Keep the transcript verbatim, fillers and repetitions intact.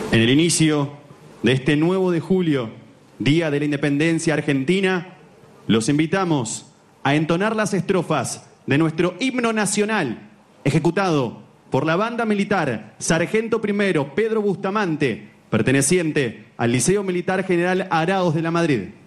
En el inicio de este nueve de julio, Día de la Independencia Argentina, los invitamos a entonar las estrofas de nuestro himno nacional, ejecutado por la banda militar Sargento Primero Pedro Bustamante, perteneciente al Liceo Militar General Araos de la Madrid.